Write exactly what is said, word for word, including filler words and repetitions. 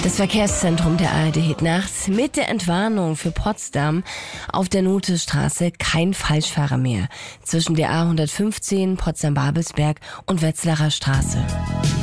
Das Verkehrszentrum der A R D hebt nachts mit der Entwarnung für Potsdam auf der Nothestraße kein Falschfahrer mehr zwischen der A hundertfünfzehn Potsdam-Babelsberg und Wetzlarer Straße.